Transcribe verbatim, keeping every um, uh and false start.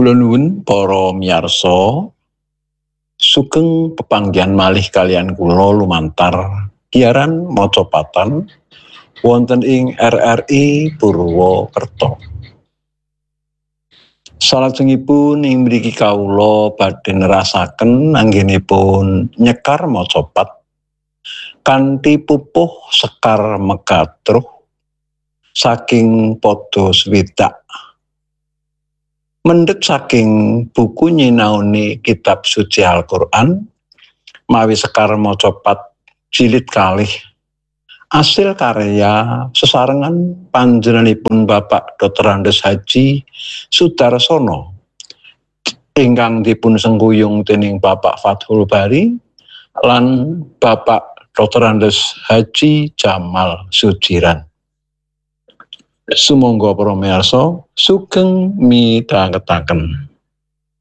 Kula nuwun para miyarsa, sugeng pepanggihan malih kalian kula lumantar giaran macapatan wonten ing R R I Purwokerto. Salajengipun ing mriki kawula badhe nerasaken anggenipun nyekar macapat kanthi pupuh sekar megatruh saking pada swidak mendhet saking buku nyinaoni kitab suci Al-Qur'an mawi sekar macapat jilid kalih asil karya sesarengan panjenenganipun Bapak Doktor Andes Haji Sudarsono ingkang dipun sengguyung dening Bapak Fathul Bari lan Bapak Doktor Andes Haji Jamal Sujiran. Sumangga para miyarsa sugeng midhangetaken.